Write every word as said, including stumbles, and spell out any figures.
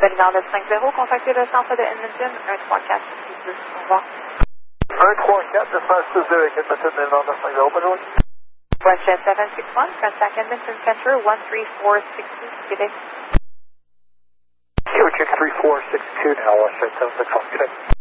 Galilard neuf cinq zéro, contactez le centre de Edmonton, un trois quatre six deux. Au revoir. un trois quatre six deux avec Edmonton, Galilard neuf cinq zéro, bonjour. Question seven six one, contact Edmonton Center one three four six two, Québec. Q check three four six two now, Western seven six one, Québec.